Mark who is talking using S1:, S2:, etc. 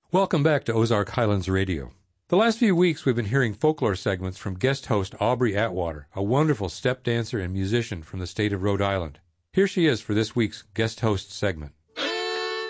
S1: Welcome back to Ozark Highlands Radio. The last few weeks we've been hearing folklore segments from guest host Aubrey Atwater, a wonderful step dancer and musician from the state of Rhode Island. Here she is for this week's guest host segment.